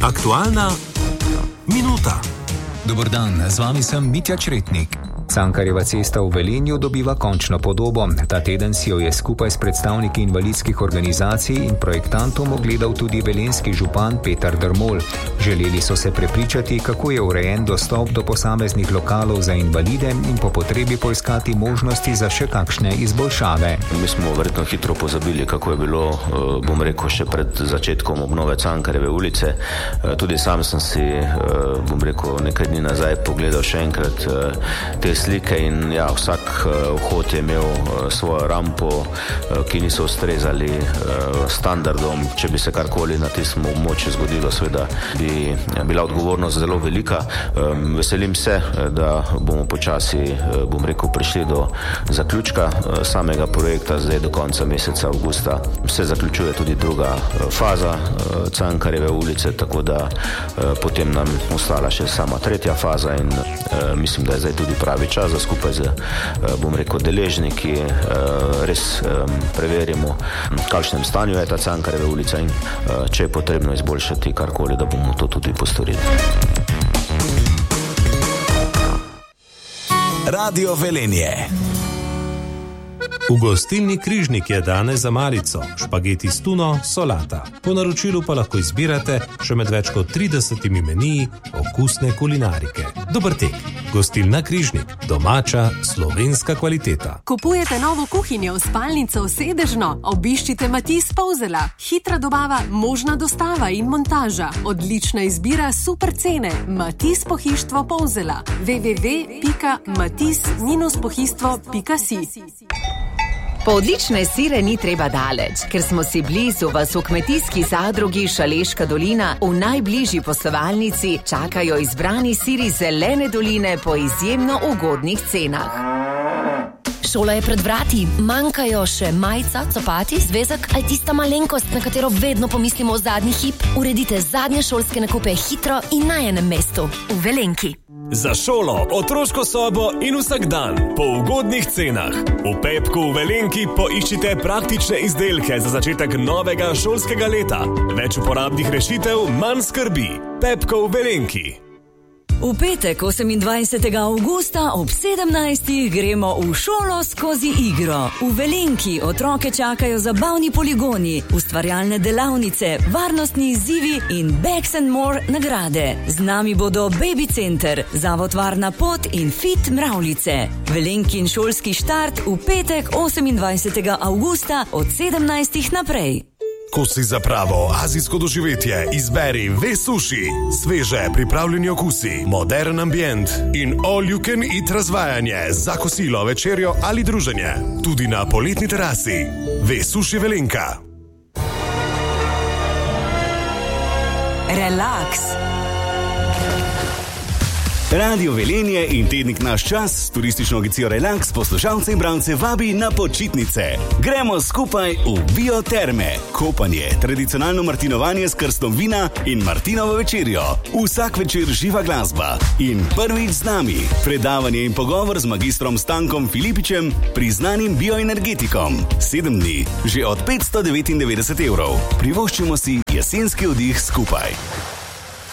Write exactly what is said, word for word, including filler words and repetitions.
Aktualna minuta. Dober dan, z vami sem Mitja Čretnik. Cankarjeva cesta v Velenju dobiva končno podobo. Ta teden si jo je skupaj s predstavniki invalidskih organizacij in projektantom ogledal tudi velenjski župan Petar Drmol. Želeli so se prepričati, kako je urejen dostop do posameznih lokalov za invalide in po potrebi poiskati možnosti za še kakšne izboljšave. Mi smo verjetno hitro pozabili, kako je bilo, bom rekel, še pred začetkom obnove Cankarjeve ulice. Tudi sam sem si, bom rekel, nekaj dni nazaj pogledal še enkrat te slike in ja, vsak uh, vhod je imel uh, svojo rampo, uh, ki niso ustrezali uh, standardom. Če bi se karkoli na tistem območju zgodilo, seveda bi bila odgovornost zelo velika. Um, veselim se, da bomo počasi, uh, bom rekel, prišli do zaključka uh, samega projekta. Zdaj do konca meseca avgusta se zaključuje tudi druga uh, faza uh, Cankarjeve ulice, tako da uh, potem nam ostala še sama tretja faza in uh, mislim, da je zdaj tudi pravi čas, da skupaj z, bom rekel, deležniki res preverimo, v kakšnem stanju je ta Cankarjeva ulica in če je potrebno izboljšati karkoli, da bomo to tudi postorili. Radio Velenje. V gostilni Križnik je danes za malico špageti s tuno, solata. Po naročilu pa lahko izbirate še med več kot tridesetimi meniji okusne kulinarike. Dober tek. Gostilna Križnik. Domača, slovenska kvaliteta. Kupujete novo kuhinjo, spalnico, sedežno? Obiščite Matiz Polzela. Hitra dobava, možna dostava in montaža. Odlična izbira, super cene. Matiz Pohištvo Polzela. w w w pika matiz pohištvo pika si. Po odlične sire ni treba daleč, ker smo si blizu, vas v kmetijski zadrugi Šaleška dolina v najbližji poslovalnici čakajo izbrani siri Zelene doline po izjemno ugodnih cenah. Šola je pred vrati, manjkajo še majica, copati, zvezek ali tista malenkost, na katero vedno pomislimo v zadnji hip. Uredite zadnje šolske nakupe hitro in na enem mestu, v Velenki. Za šolo, otroško sobo in vsak dan po ugodnih cenah. V Pepku v Velenki poiščite praktične izdelke za začetek novega šolskega leta. Več uporabnih rešitev, manj skrbi. Pepko v Velenki. V petek, osemindvajsetega avgusta ob sedemnajstih gremo v šolo skozi igro. V Velenki otroke čakajo zabavni poligoni, ustvarjalne delavnice, varnostni izzivi in Bags and More nagrade. Z nami bodo Baby Center, Zavod Varna pot in Fit Mravljice. Velenkin šolski štart v petek, osemindvajsetega avgusta od sedemnajstih naprej. Ko si za pravo azijsko doživetje, izberi Ve Sushi. Sveže pripravljeni okusi, modern ambient in all you can eat razvajanje za kosilo, večerjo ali druženje. Tudi na poletni terasi. Ve Sushi Velenka. Relaks. Radio Velenje in tednik Naš čas s turistično agencijo Relax poslušalce in bralce vabi na počitnice. Gremo skupaj v bioterme. Kopanje, tradicionalno martinovanje s krstom vina in martinovo večerjo. Vsak večer živa glasba. In prvič z nami predavanje in pogovor z magistrom Stankom Filipičem, priznanim bioenergetikom. Sedem dni, že od petsto devetindevetdeset evrov. Privoščimo si jesenski oddih skupaj.